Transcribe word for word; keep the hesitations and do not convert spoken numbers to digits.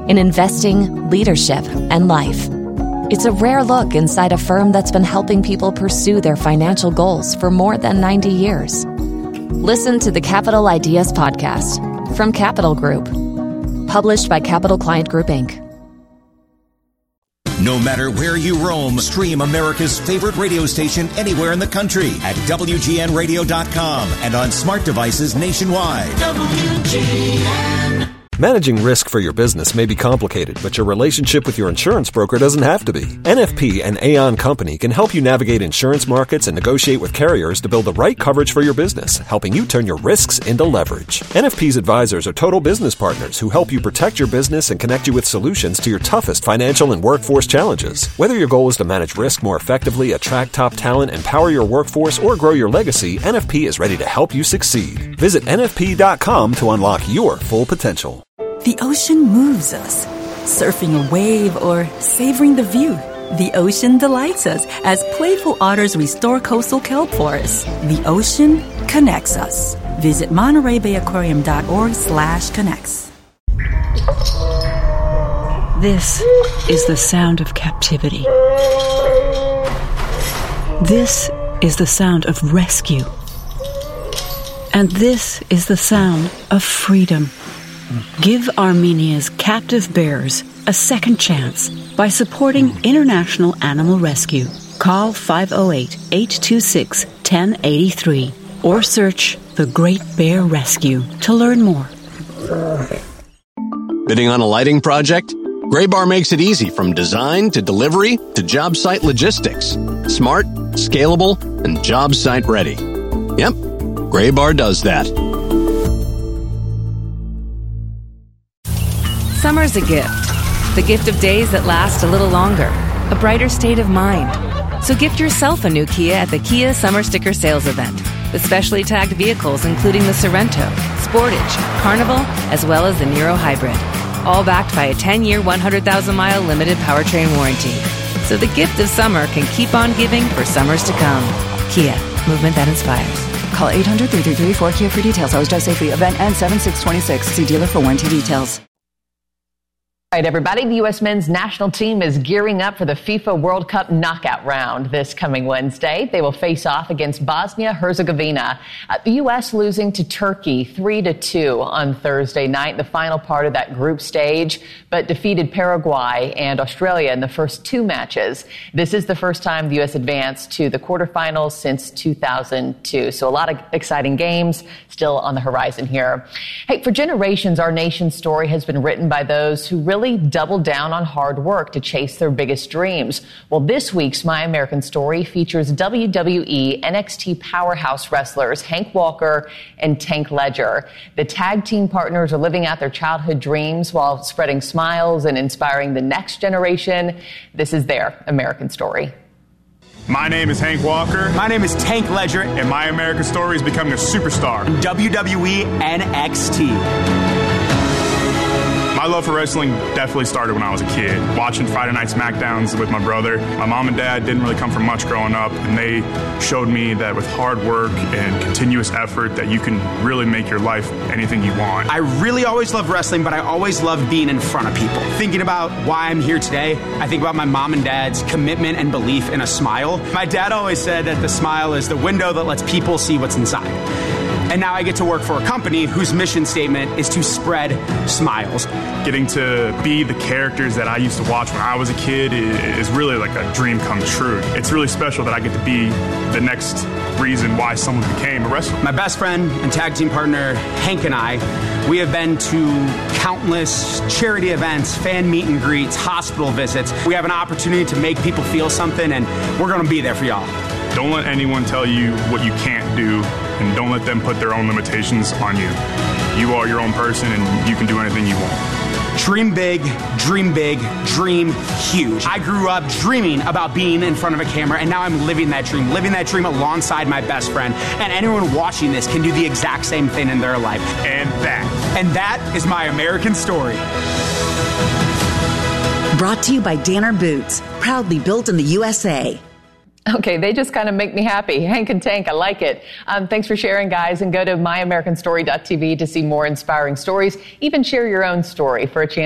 in investing, leadership, and life. It's a rare look inside a firm that's been helping people pursue their financial goals for more than ninety years. Listen to the Capital Ideas Podcast from Capital Group, published by Capital Client Group, Incorporated. No matter where you roam, stream America's favorite radio station anywhere in the country at W G N radio dot com and on smart devices nationwide. W G N. Managing risk for your business may be complicated, but your relationship with your insurance broker doesn't have to be. N F P and Aon Company can help you navigate insurance markets and negotiate with carriers to build the right coverage for your business, helping you turn your risks into leverage. N F P's advisors are total business partners who help you protect your business and connect you with solutions to your toughest financial and workforce challenges. Whether your goal is to manage risk more effectively, attract top talent, empower your workforce, or grow your legacy, N F P is ready to help you succeed. Visit N F P dot com to unlock your full potential. The ocean moves us, surfing a wave or savoring the view. The ocean delights us as playful otters restore coastal kelp forests. The ocean connects us. Visit Monterey Bay Aquarium dot org slash connects. This is the sound of captivity. This is the sound of rescue. And this is the sound of freedom. Give Armenia's captive bears a second chance by supporting International Animal Rescue. Call five oh eight, eight two six, one oh eight three or search The Great Bear Rescue to learn more. Bidding on a lighting project? Graybar makes it easy from design to delivery to job site logistics. Smart, scalable, and job site ready. Yep, Graybar does that. Summer's a gift. The gift of days that last a little longer. A brighter state of mind. So gift yourself a new Kia at the Kia Summer Sticker Sales Event. With specially tagged vehicles including the Sorento, Sportage, Carnival, as well as the Niro Hybrid. All backed by a ten-year, one hundred thousand mile limited powertrain warranty. So the gift of summer can keep on giving for summers to come. Kia, movement that inspires. Call eight hundred, three three three, four K I A for details. Always drive safely. Event ends seven six twenty-six. See dealer for warranty details. All right, everybody, the U S men's national team is gearing up for the FIFA World Cup knockout round this coming Wednesday. They will face off against Bosnia-Herzegovina. Uh, the U S losing to Turkey three to two on Thursday night, the final part of that group stage, but defeated Paraguay and Australia in the first two matches. This is the first time the U S advanced to the quarterfinals since two thousand two. So a lot of exciting games still on the horizon here. Hey, for generations, our nation's story has been written by those who really doubled down on hard work to chase their biggest dreams. Well, this week's My American Story features W W E N X T powerhouse wrestlers Hank Walker and Tank Ledger. The tag team partners are living out their childhood dreams while spreading smiles and inspiring the next generation. This is their American Story. My name is Hank Walker. My name is Tank Ledger. And My American Story is becoming a superstar. W W E N X T. My love for wrestling definitely started when I was a kid, watching Friday Night SmackDowns with my brother. My mom and dad didn't really come from much growing up, and they showed me that with hard work and continuous effort that you can really make your life anything you want. I really always loved wrestling, but I always loved being in front of people. Thinking about why I'm here today, I think about my mom and dad's commitment and belief in a smile. My dad always said that the smile is the window that lets people see what's inside. And now I get to work for a company whose mission statement is to spread smiles. Getting to be the characters that I used to watch when I was a kid is really like a dream come true. It's really special that I get to be the next reason why someone became a wrestler. My best friend and tag team partner, Hank, and I, we have been to countless charity events, fan meet and greets, hospital visits. We have an opportunity to make people feel something, and we're going to be there for y'all. Don't let anyone tell you what you can't do, and don't let them put their own limitations on you. You are your own person, and you can do anything you want. Dream big, dream big, dream huge. I grew up dreaming about being in front of a camera, and now I'm living that dream, living that dream alongside my best friend. And anyone watching this can do the exact same thing in their life. And that. And that is My American Story. Brought to you by Danner Boots, proudly built in the U S A. Okay, they just kind of make me happy. Hank and Tank, I like it. Um, thanks for sharing, guys, and go to my american story dot t v to see more inspiring stories. Even share your own story for a chance